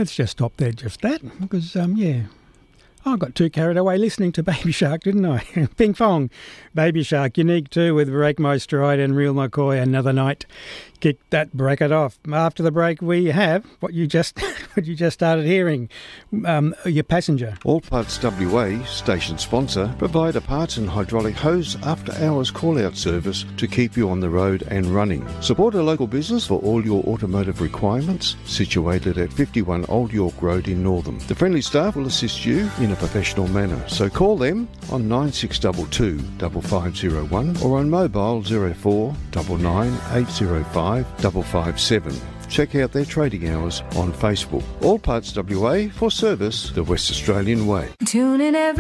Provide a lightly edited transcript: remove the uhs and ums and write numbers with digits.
Let's just stop there, just that, because, I got too carried away listening to Baby Shark, didn't I? Ping Fong, Baby Shark, Unique too, with Break My Stride and Real McCoy, Another Night. Kick that bracket off. After the break, we have what you just started hearing, your Passenger. All Parts WA, station sponsor, provide a parts and hydraulic hose after-hours call-out service to keep you on the road and running. Support a local business for all your automotive requirements, situated at 51 Old York Road in Northam. The friendly staff will assist you in a professional manner, so call them on 9622 5501 or on mobile 04 99 805 557. Check out their trading hours on Facebook. All Parts WA, for service the West Australian way. Tune in every